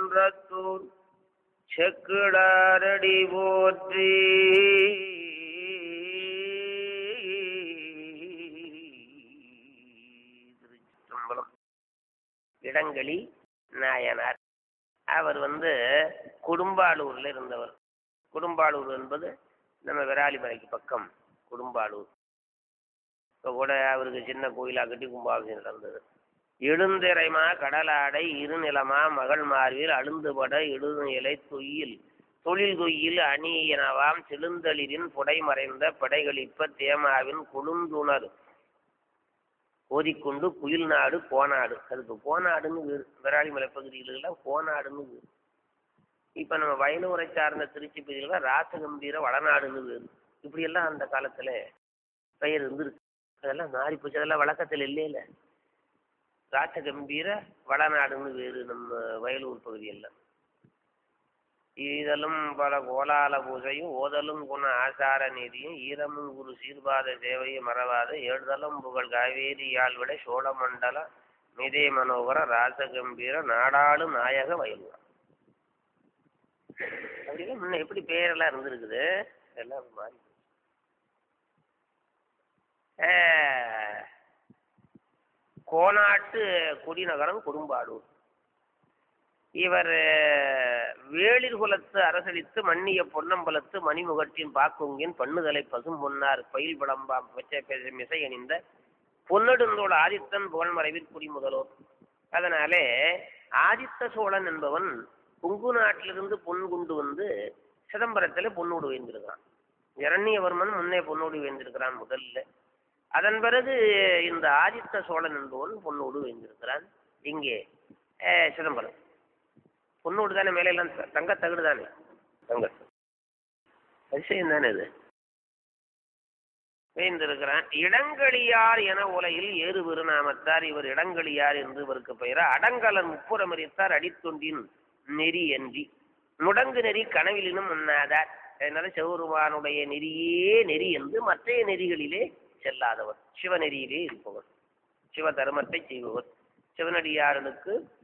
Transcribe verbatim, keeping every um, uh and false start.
குன்றத்தூர் செக்குடாரடி போற்றி. திருச்சிற்றம்பலம். இடங்களி நாயனார் அவர் வந்து குடும்பாலூர்ல இருந்தவர். குடும்பாலூர் என்பது நம்ம விராலிமலைக்கு பக்கம் குடும்பாலூர். இப்போ கூட அவருக்கு சின்ன கோயிலாக கட்டி கும்பாபிஷேகம் நடந்தது. எழுந்திரைமா கடலாடை இருநிலமா மகள் மார்பில் அழுந்துபட எழுநிலை தொய்யில் தொழில் தொய்யில் அணி எனவாம் செழுந்தளிரின் புடை மறைந்த படைகளிப்ப தேமாவின் கொழுந்துணர் ஓதிக்கொண்டு குயில் நாடு கோநாடு. அதுக்கு கோநாடுன்னு வீடு. விராலிமலை பகுதிகளெல்லாம் கோநாடுன்னு வீடு. இப்போ நம்ம வயலூரை சார்ந்த திருச்சி பகுதியில் ராசகம்பீர வடநாடுன்னு வீடு. இப்படியெல்லாம் அந்த காலத்தில் பெயர் இருந்துருக்கு. அதெல்லாம் மாறி போச்சு. அதெல்லாம் வழக்கத்தில் இல்லை இல்லை ராசகம்பீர வடநாடுன்னு வேறு நம்ம வயலூர் பகுதியெல்லாம். ஈதலும் பல கோலால பூஜையும் ஓதலும் குண ஆசார நீதியும் ஈரமும் குரு சீர்பாத சேவையும் மறவாத ஏழுதலும் புகழ் காவேரி யாழ்விட சோழமண்டல மிதே மனோகர ராசகம்பீர நாடாளு நாயக வயலூர். அப்படிலாம் முன்ன எப்படி பேரெல்லாம் இருந்திருக்குது. எல்லாம் மாறி கோநாட்டு குடிநகரம் குடும்பாலூர். இவர் வேளிர் குலத்து அரசளித்து மன்னிய பொன்னம்பலத்து மணிமுகட்டின் பாக்குங்கின் பண்ணுதலை பசும் பொன்னார் பயில் படம்பாம் பச்சை மிசை அணிந்த பொன்னெடுந்தோள் ஆதித்தன் புகழ்மறைவில் குடிமுதலோர். அதனாலே ஆதித்த சோழன் என்பவன் கொங்கு நாட்டிலிருந்து பொன் கொண்டு வந்து சிதம்பரத்தில் பொன்னோடு வைந்திருக்கிறான். இரண்யவர்மன் முன்னே பொன்னோடு வைந்திருக்கிறான் முதல்ல. அதன் பிறகு இந்த ஆதித்த சோழன் என்பவன் பொன்னோடு வைந்திருக்கிறான். இங்கே சிதம்பரம் பொன்னோடு தானே, மேலே எல்லாம் தங்க தகுடு தானே, தங்க அதிசயம் தானே இது. வைந்திருக்கிறான். இடங்களியார் என உலகில் ஏறு பெருநாமத்தார். இவர் இடங்களியார் என்று இவருக்கு பெயரா. அடங்கலன் முப்புறமறித்தார் அடித்தொண்டின் நெறி என்றி முடங்கு நெறி கனவிலினும் உண்ணாதார். அதனால சிவபெருமானுடைய நெறியே நெறி என்று மற்ற நெறிகளிலே செல்லாதவர், சிவநெறியிலே இருப்பவர், சிவ தர்மத்தை செய்பவர், சிவனடியாரனுக்கு